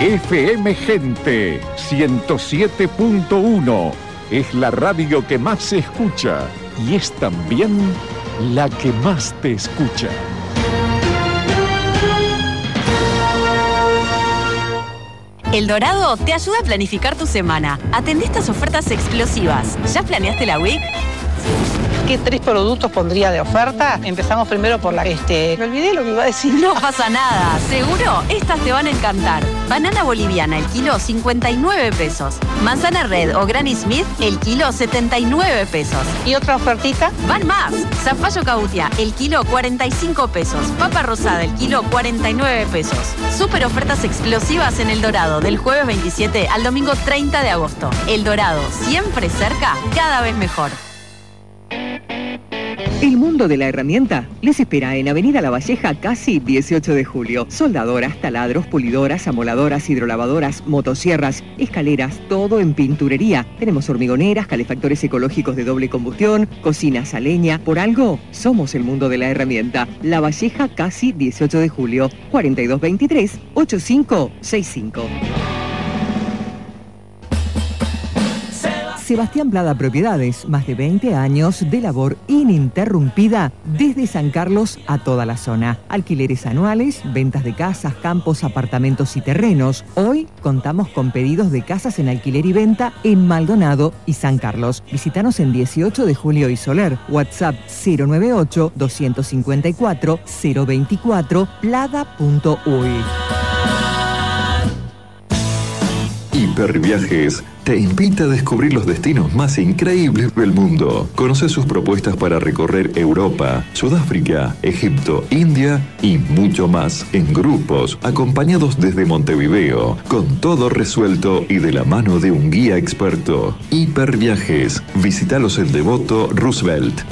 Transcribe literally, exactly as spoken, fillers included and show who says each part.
Speaker 1: F M Gente ciento siete punto uno es la radio que más se escucha y es también la que más te escucha.
Speaker 2: El Dorado te ayuda a planificar tu semana. Atendé estas ofertas explosivas. ¿Ya planeaste la week?
Speaker 3: ¿Qué tres productos pondría de oferta? Empezamos primero por la... Este, me olvidé lo que iba a decir.
Speaker 2: No pasa nada, ¿seguro? Estas te van a encantar. Banana boliviana, el kilo, cincuenta y nueve pesos. Manzana red o Granny Smith, el kilo, setenta y nueve pesos.
Speaker 3: ¿Y otra ofertita?
Speaker 2: Van más. Zapallo cautia, el kilo, cuarenta y cinco pesos. Papa rosada, el kilo, cuarenta y nueve pesos. Super ofertas explosivas en El Dorado, del jueves veintisiete al domingo treinta de agosto. El Dorado, siempre cerca, cada vez mejor.
Speaker 4: El mundo de la herramienta les espera en Avenida La Valleja, casi dieciocho de julio. Soldadoras, taladros, pulidoras, amoladoras, hidrolavadoras, motosierras, escaleras, todo en pinturería. Tenemos hormigoneras, calefactores ecológicos de doble combustión, cocinas a leña. Por algo, somos el mundo de la herramienta. La Valleja, casi dieciocho de julio. cuarenta y dos veintitrés, ochenta y cinco sesenta y cinco. Sebastián Plada Propiedades, más de veinte años de labor ininterrumpida desde San Carlos a toda la zona. Alquileres anuales, ventas de casas, campos, apartamentos y terrenos. Hoy contamos con pedidos de casas en alquiler y venta en Maldonado y San Carlos. Visítanos en dieciocho de julio y Soler. WhatsApp cero noventa y ocho, dos cinco cuatro, cero veinticuatro, plada punto uy.
Speaker 5: Hiperviajes te invita a descubrir los destinos más increíbles del mundo. Conoce sus propuestas para recorrer Europa, Sudáfrica, Egipto, India y mucho más en grupos, acompañados desde Montevideo, con todo resuelto y de la mano de un guía experto. Hiperviajes. Visítalos en Devoto Roosevelt.